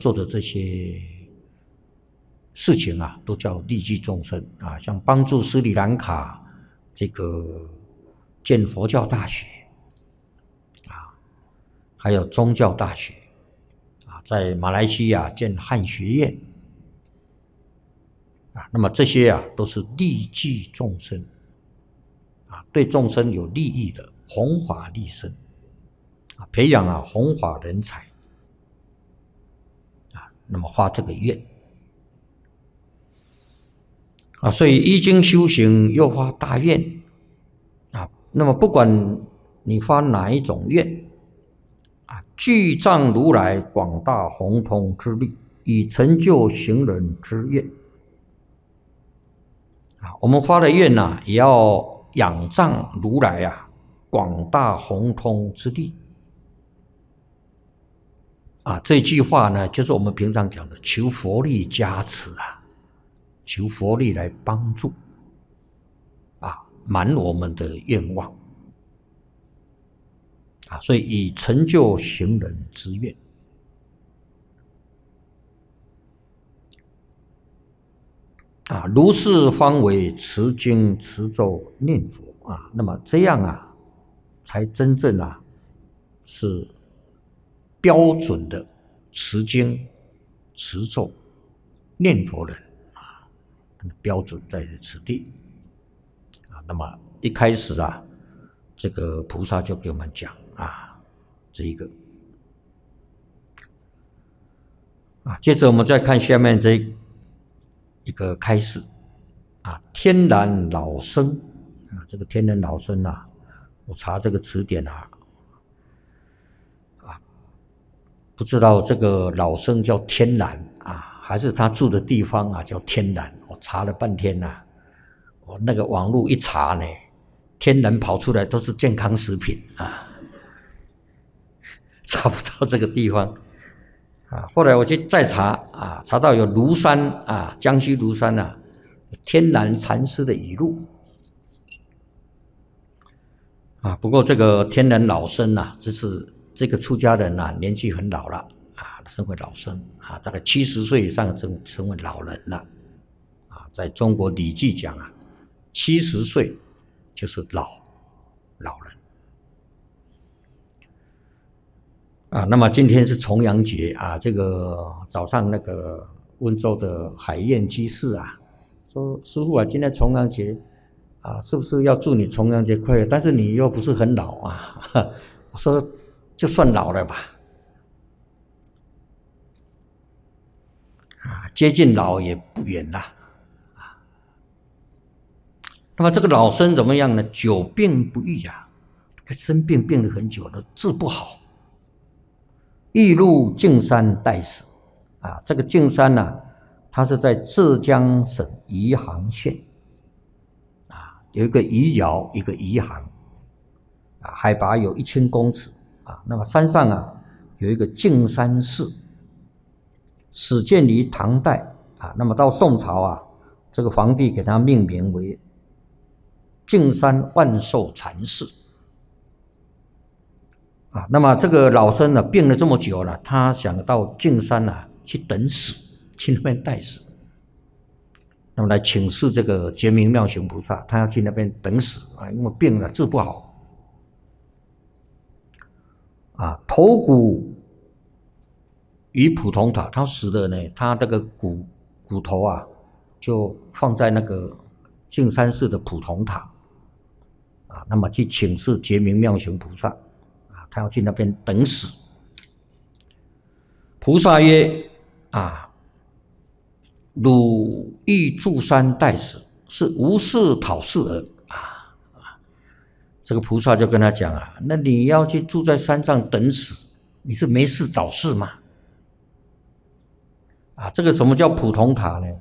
做的这些事情啊，都叫利济众生啊，像帮助斯里兰卡这个建佛教大学啊，还有宗教大学啊，在马来西亚建汉学院啊，那么这些啊都是利济众生啊，对众生有利益的，弘法利生啊，培养啊弘法人才啊，那么发这个愿啊，所以依经修行又发大愿啊，那么不管你发哪一种愿啊，具藏如来广大宏通之力，以成就行人之愿啊，我们发的愿啊，也要仰仗如来啊广大宏通之力啊，这句话呢，就是我们平常讲的求佛力加持啊，求佛力来帮助啊，满我们的愿望啊，所以以成就行人之愿啊，如是方为持经持咒念佛啊，那么这样啊，才真正啊是标准的持经持咒念佛人啊，标准在此地啊。那么一开始啊，这个菩萨就给我们讲啊，这一个啊，接着我们再看下面这一个开示啊，天然老生啊，这个天然老生啊，我查这个词典啊，不知道这个老生叫天然啊，还是他住的地方啊叫天然？我查了半天呐，我那个网络一查呢，天然跑出来都是健康食品啊，查不到这个地方。后来我去再查啊，查到有庐山啊，江西庐山啊，天然禅师的语录啊。不过这个天然老生啊，这个出家人啊，年纪很老了啊，称为老生啊，大概70岁以上称为老人了啊。在中国《礼记》讲啊，70岁就是老人。啊，那么今天是重阳节啊，这个早上那个温州的海晏居士啊，说师父啊，今天重阳节啊，是不是要祝你重阳节快乐？但是你又不是很老啊，我说就算老了吧，啊，接近老也不远啦，啊，那么这个老生怎么样呢？久病不愈啊，生病病了很久了，治不好。欲入径山待死啊，这个径山呢，它是在浙江省余杭县啊，有一个余姚，一个余杭啊，海拔有1000公尺啊。那么山上啊有一个径山寺，始建于唐代啊。那么到宋朝啊，这个皇帝给它命名为径山万寿禅寺。啊，那么这个老生呢，病了这么久了，他想到径山啊去等死，去那边待死。那么来请示这个觉明妙行菩萨，他要去那边等死啊，因为病了治不好。啊，头骨于普通塔，他死了呢，他这个骨头啊，就放在那个径山寺的普通塔啊，那么去请示觉明妙行菩萨。他要去那边等死。菩萨曰：啊，汝欲住山待死，是无事讨事耳啊！这个菩萨就跟他讲啊，那你要去住在山上等死，你是没事找事吗？啊，这个什么叫普通塔呢？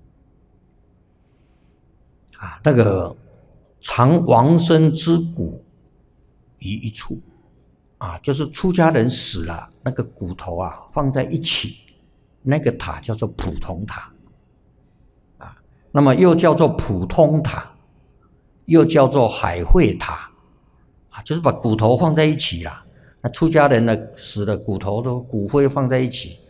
啊，那个藏亡生之骨于一处。啊，就是出家人死了，那个骨头啊放在一起，那个塔叫做普通塔，啊，那么又叫做普通塔，又叫做海会塔，啊，就是把骨头放在一起啦。那出家人呢死了，骨灰放在一起，